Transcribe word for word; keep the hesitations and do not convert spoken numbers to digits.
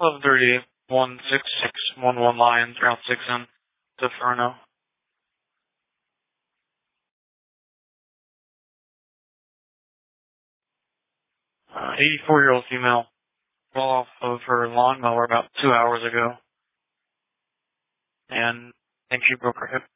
eleven thirty, one six six one one Lions, Route six in to Furno. Uh, eighty-four-year-old female fell off of her lawnmower about two hours ago, and I think she broke her hip.